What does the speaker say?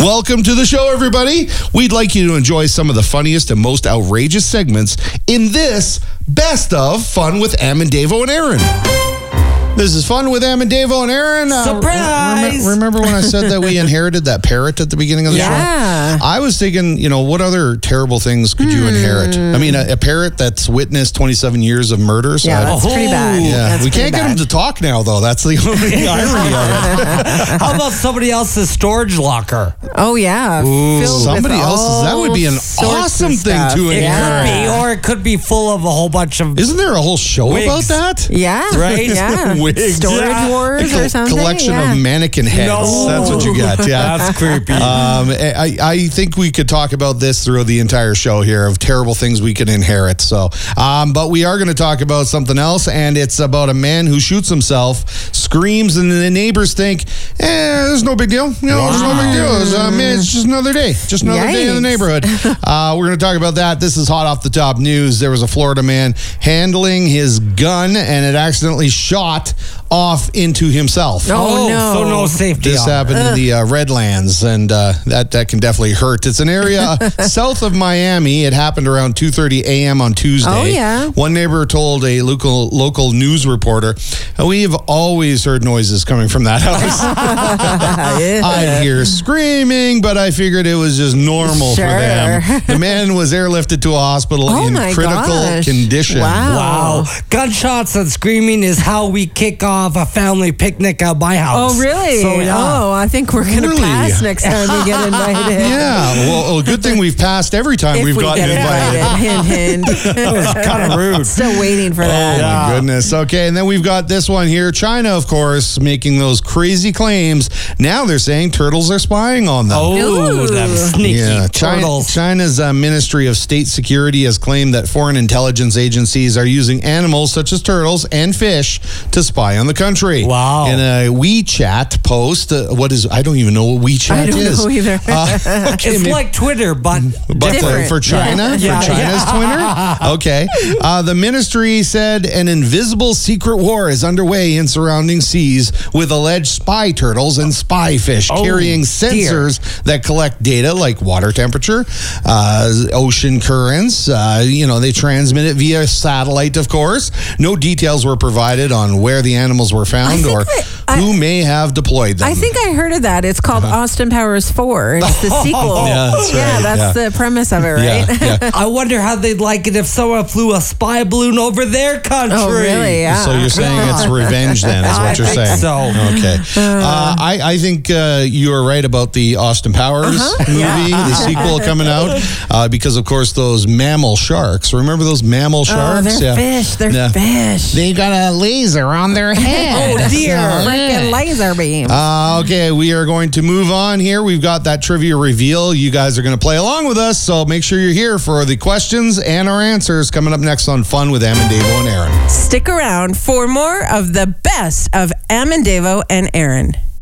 Welcome to the show, everybody. We'd like you to enjoy some of the funniest and most outrageous segments in this Best of Fun with Am and Davo and Aaron. This is Fun with Am and Davo and Aaron. Surprise! Remember when I said that we inherited that parrot at the beginning of the show? I was thinking, what other terrible things could you inherit? I mean, a parrot that's witnessed 27 years of murder. So that's pretty bad. Yeah, we can't get him to talk now, though. That's the only irony of it. How about somebody else's storage locker? Oh, yeah. Somebody else's. That would be an awesome thing to inherit. It could be, or it could be full of a whole bunch of... Isn't there a whole show wigs about that? Yeah. Right? Yeah. Wigs. Storage Wars or something. Collection of mannequin heads. No. That's what you got. Yeah. That's creepy. I think we could talk about this through the entire show here of terrible things we could inherit. So, but we are going to talk about something else, and it's about a man who shoots himself, screams, and the neighbors think, there's no big deal. There's no big deal. It's just another day. Just another day in the neighborhood. We're going to talk about that. This is hot off the top news. There was a Florida man handling his gun, and it accidentally shot off into himself. Oh, no. So no safety. This happened in the Redlands, and that can definitely hurt. It's an area south of Miami. It happened around 2:30 a.m. on Tuesday. Oh, yeah. One neighbor told a local news reporter, we have always heard noises coming from that house. I hear screaming, but I figured it was just normal for them. The man was airlifted to a hospital in critical condition. Wow. Gunshots and screaming is how we kick off a family picnic at my house. Oh, really? So, I think we're going to pass next time we get invited. Yeah. Well, good thing we've passed every time we've gotten invited. Hint, hint. That was kind of rude. Still waiting for that. Oh, my goodness. Okay, and then we've got this one here. China, of course, making those crazy claims. Now they're saying turtles are spying on them. Oh, them sneaky turtles. China's Ministry of State Security has claimed that foreign intelligence agencies are using animals such as turtles and fish to spy on the country. Wow. In a WeChat post, I don't even know what WeChat is. I don't know either. It's like Twitter, but for China? Yeah. For China's Twitter? Okay. The ministry said an invisible secret war is underway in surrounding seas with alleged spy turtles and spy fish carrying sensors that collect data like water temperature, ocean currents. They transmit it via satellite, of course. No details were provided on where the animals were found or who may have deployed them. I think I heard of that. It's called Austin Powers 4. It's the sequel. That's the premise of it, right? Yeah. I wonder how they'd like it if someone flew a spy balloon over their country. Oh, really? Yeah. So you're saying it's revenge then, is what you're saying? So. Okay. I think you are right about the Austin Powers movie, the sequel coming out, because, of course, those mammal sharks. Remember those mammal sharks? Oh, they're fish. They're fish. They got a laser on their head. Oh, dear. Freaking laser beam. Okay, we are going to move on here. We've got that trivia reveal. You guys are going to play along with us, so make sure you're here for the questions and our answers coming up next on Fun with Am and Davo and Aaron. Stick around for more of the best of Am and Davo and Aaron.